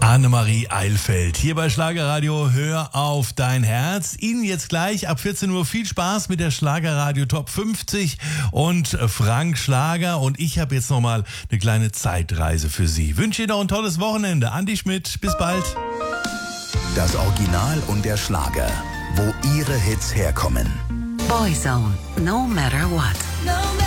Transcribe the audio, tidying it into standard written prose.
Annemarie Eilfeld hier bei Schlagerradio Hör auf dein Herz. Ihnen jetzt gleich ab 14 Uhr viel Spaß mit der Schlagerradio Top 50 und Frank Schlager. Und ich habe jetzt nochmal eine kleine Zeitreise für Sie. Wünsche Ihnen noch ein tolles Wochenende. Andi Schmidt, bis bald. Das Original und der Schlager, wo Ihre Hits herkommen. Boyzone, no matter what. No